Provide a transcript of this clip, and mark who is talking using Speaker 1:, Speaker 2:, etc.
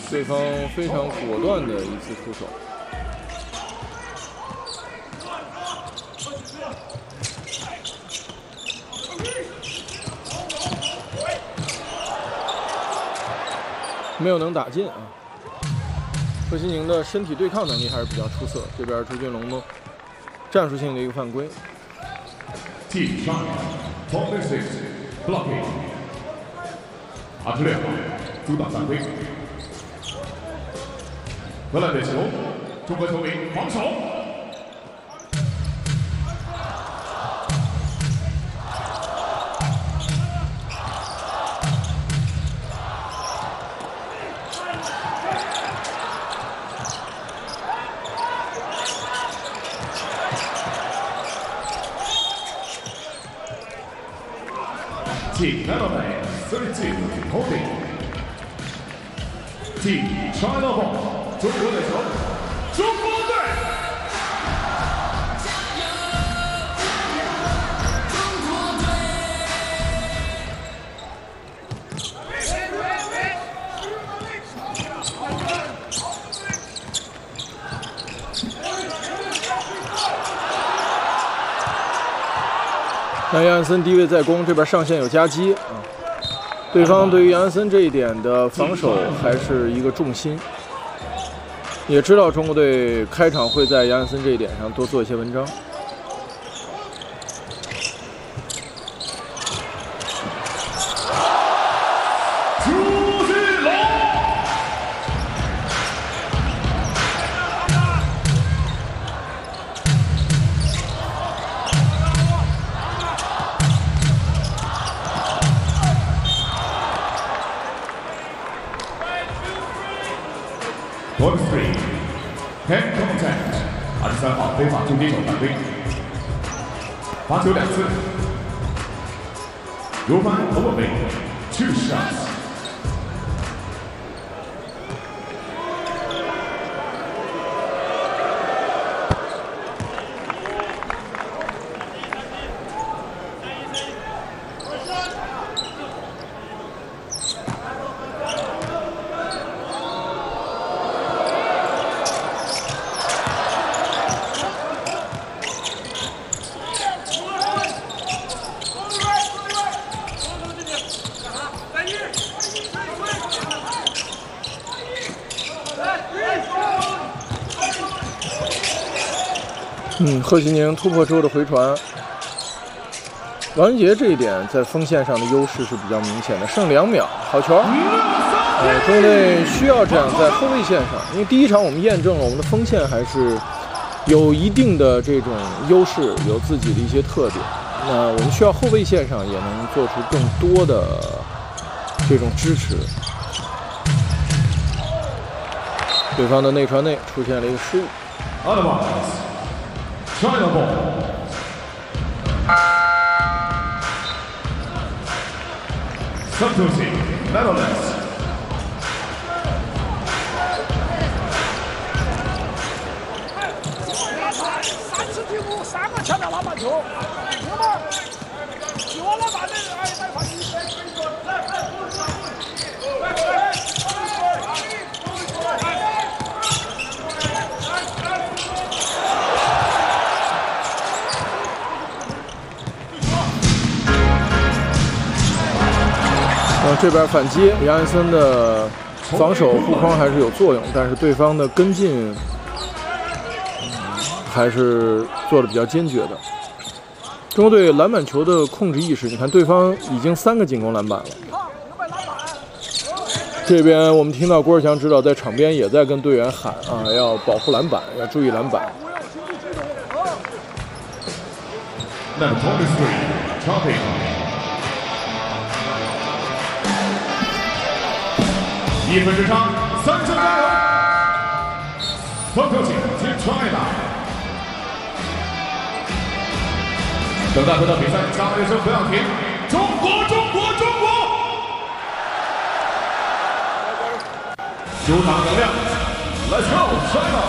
Speaker 1: 对方非常果断的一次出手。没有能打进啊！贺西宁的身体对抗能力还是比较出色。这边朱俊龙呢，战术性的一个犯规。
Speaker 2: Team China, Top 6 blocking. 26号阻挡犯规。荷兰队球，中国球迷防守。Team Netherlands 32 holding. Team China ball. 中国队球，中国队。
Speaker 1: 那杨安森低位在攻，这边上线有夹击啊。对方对于杨安森这一点的防守还是一个重心，也知道中国队开场会在杨安森这一点上多做一些文章。
Speaker 2: Ball 3 hand contact. 23号非法触敌手犯规，罚球2次。Roman Overbeek 2 shots.
Speaker 1: 贺西宁突破之后的回传，王云杰这一点在锋线上的优势是比较明显的，剩2秒，好球！中国队需要这样在后卫线上，因为第一场我们验证了我们的锋线还是有一定的这种优势，有自己的一些特点。那我们需要后卫线上也能做出更多的这种支持。对方的内传内出现了一个失误。
Speaker 2: China ball. Substituting Netherlands.
Speaker 3: 3次替补，3个前面篮板球，我们替我篮板的来发起。
Speaker 1: 这边反击，杨安森的防守护框还是有作用，但是对方的跟进还是做的比较坚决的。中国队篮板球的控制意识，你看对方已经3个进攻篮板了。这边我们听到郭士强指导在场边也在跟队员喊啊，要保护篮板，要注意篮板。
Speaker 2: Number 23, Topping. 1分之差，3球加油！方球请Team China。等待回到比赛，加油声不要停！中国，中国，中国！主场能量 ，Let's go China！